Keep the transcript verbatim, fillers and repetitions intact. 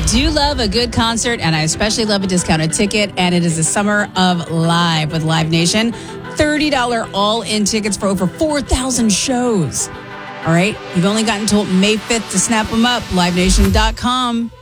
do love a good concert, and I especially love a discounted ticket, and it is the summer of live with Live Nation. thirty dollars all-in tickets for over four thousand shows. All right, you've only got until May fifth to snap them up, live nation dot com.